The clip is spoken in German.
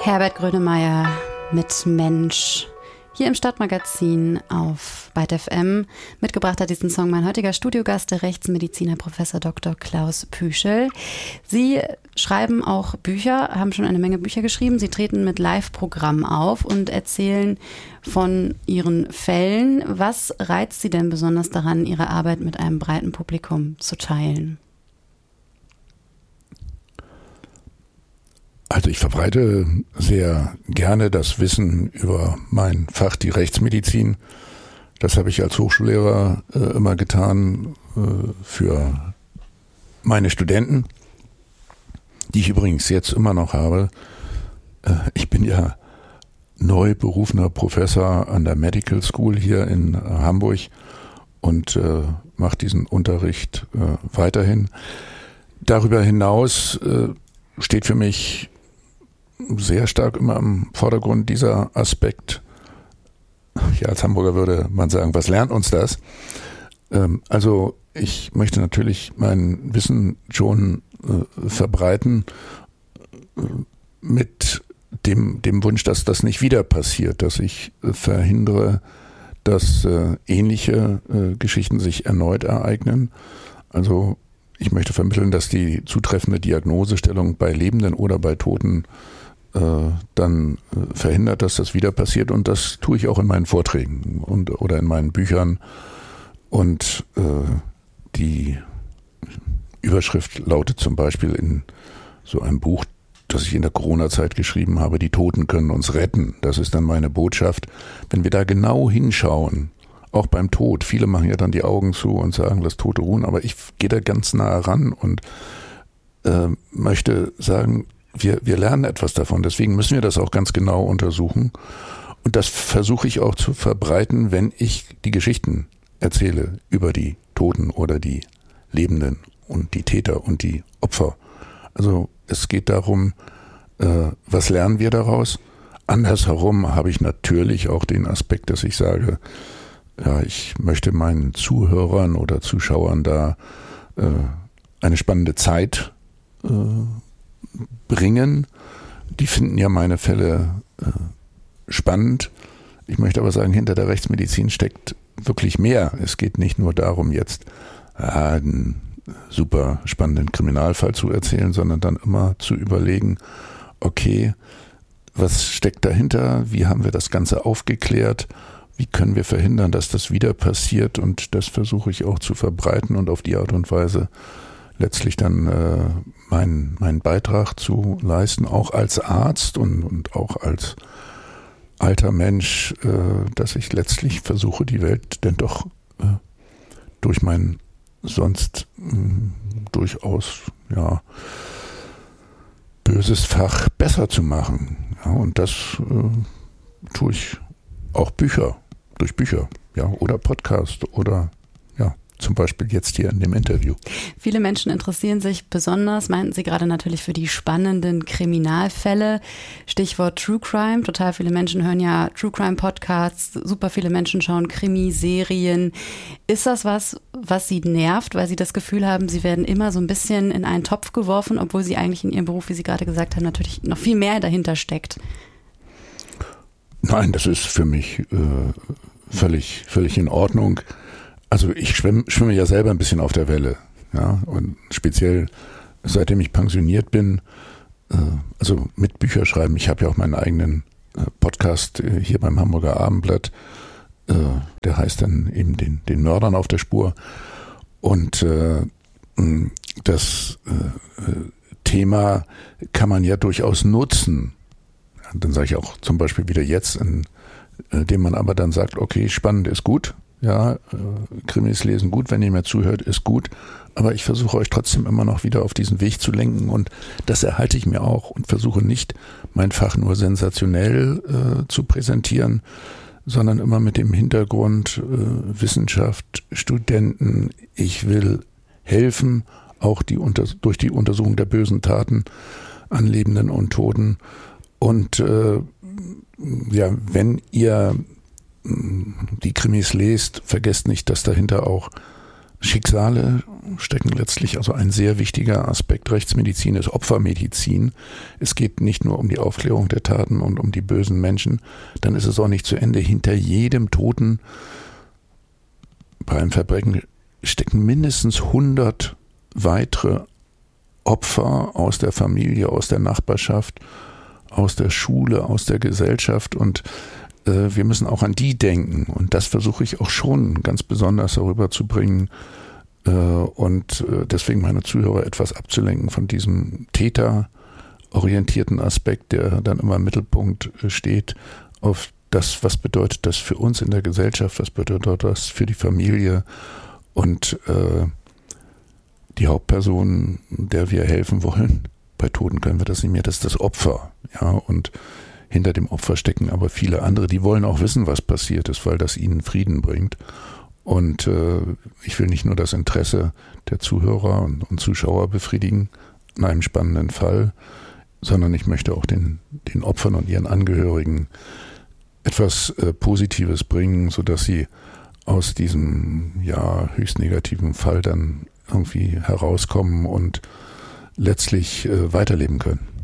Herbert Grönemeyer mit Mensch. Hier im Stadtmagazin auf Byte FM. Mitgebracht hat diesen Song mein heutiger Studiogast, der Rechtsmediziner Prof. Dr. Klaus Püschel. Sie schreiben auch Bücher, haben schon eine Menge Bücher geschrieben. Sie treten mit Live-Programmen auf und erzählen von Ihren Fällen. Was reizt Sie denn besonders daran, Ihre Arbeit mit einem breiten Publikum zu teilen? Also ich verbreite sehr gerne das Wissen über mein Fach, die Rechtsmedizin. Das habe ich als Hochschullehrer immer getan für meine Studenten, die ich übrigens jetzt immer noch habe. Ich bin ja neu berufener Professor an der Medical School hier in Hamburg und mache diesen Unterricht weiterhin. Darüber hinaus steht für mich sehr stark immer im Vordergrund dieser Aspekt. Ja, als Hamburger würde man sagen, was lernt uns das? Also ich möchte natürlich mein Wissen schon verbreiten mit dem Wunsch, dass das nicht wieder passiert, dass ich verhindere, dass ähnliche Geschichten sich erneut ereignen. Also ich möchte vermitteln, dass die zutreffende Diagnosestellung bei Lebenden oder bei Toten dann verhindert, dass das wieder passiert. Und das tue ich auch in meinen Vorträgen oder in meinen Büchern. Und die Überschrift lautet zum Beispiel in so einem Buch, das ich in der Corona-Zeit geschrieben habe, die Toten können uns retten. Das ist dann meine Botschaft. Wenn wir da genau hinschauen, auch beim Tod, viele machen ja dann die Augen zu und sagen, lass Tote ruhen, aber ich gehe da ganz nah ran und möchte sagen, wir lernen etwas davon, deswegen müssen wir das auch ganz genau untersuchen und das versuche ich auch zu verbreiten, wenn ich die Geschichten erzähle über die Toten oder die Lebenden und die Täter und die Opfer. Also es geht darum, was lernen wir daraus? Andersherum habe ich natürlich auch den Aspekt, dass ich sage, ja, ich möchte meinen Zuhörern oder Zuschauern da eine spannende Zeit bringen. Die finden ja meine Fälle spannend. Ich möchte aber sagen, hinter der Rechtsmedizin steckt wirklich mehr. Es geht nicht nur darum, jetzt einen super spannenden Kriminalfall zu erzählen, sondern dann immer zu überlegen, okay, was steckt dahinter? Wie haben wir das Ganze aufgeklärt? Wie können wir verhindern, dass das wieder passiert? Und das versuche ich auch zu verbreiten und auf die Art und Weise letztlich dann meinen Beitrag zu leisten, auch als Arzt und auch als alter Mensch, dass ich letztlich versuche, die Welt denn doch durch mein sonst durchaus böses Fach besser zu machen. Ja, und das tue ich auch durch Bücher, ja, oder Podcast oder zum Beispiel jetzt hier in dem Interview. Viele Menschen interessieren sich besonders, meinten Sie gerade natürlich, für die spannenden Kriminalfälle. Stichwort True Crime. Total viele Menschen hören ja True Crime Podcasts. Super viele Menschen schauen Krimiserien. Ist das was Sie nervt, weil Sie das Gefühl haben, Sie werden immer so ein bisschen in einen Topf geworfen, obwohl Sie eigentlich in Ihrem Beruf, wie Sie gerade gesagt haben, natürlich noch viel mehr dahinter steckt? Nein, das ist für mich völlig in Ordnung. Also ich schwimme ja selber ein bisschen auf der Welle, ja, und speziell seitdem ich pensioniert bin, also mit Bücherschreiben, ich habe ja auch meinen eigenen Podcast hier beim Hamburger Abendblatt, der heißt dann eben den Mördern auf der Spur und das Thema kann man ja durchaus nutzen. Dann sage ich auch zum Beispiel wieder jetzt, indem man aber dann sagt, okay, spannend ist gut. Ja, Krimis lesen gut, wenn ihr mir zuhört, ist gut. Aber ich versuche euch trotzdem immer noch wieder auf diesen Weg zu lenken und das erhalte ich mir auch und versuche nicht, mein Fach nur sensationell zu präsentieren, sondern immer mit dem Hintergrund Wissenschaft, Studenten. Ich will helfen, auch durch die Untersuchung der bösen Taten an Lebenden und Toten. Und wenn ihr die Krimis lest, vergesst nicht, dass dahinter auch Schicksale stecken letztlich, also ein sehr wichtiger Aspekt Rechtsmedizin ist Opfermedizin. Es geht nicht nur um die Aufklärung der Taten und um die bösen Menschen, dann ist es auch nicht zu Ende. Hinter jedem Toten bei einem Verbrechen stecken mindestens 100 weitere Opfer aus der Familie, aus der Nachbarschaft, aus der Schule, aus der Gesellschaft, und wir müssen auch an die denken, und das versuche ich auch schon ganz besonders darüber zu bringen und deswegen meine Zuhörer etwas abzulenken von diesem täterorientierten Aspekt, der dann immer im Mittelpunkt steht, auf das, was bedeutet das für uns in der Gesellschaft, was bedeutet das für die Familie und die Hauptperson, der wir helfen wollen. Bei Toten können wir das nicht mehr, das ist das Opfer, ja, und hinter dem Opfer stecken aber viele andere, die wollen auch wissen, was passiert ist, weil das ihnen Frieden bringt. Und ich will nicht nur das Interesse der Zuhörer und Zuschauer befriedigen in einem spannenden Fall, sondern ich möchte auch den Opfern und ihren Angehörigen etwas Positives bringen, sodass sie aus diesem höchst negativen Fall dann irgendwie herauskommen und letztlich weiterleben können.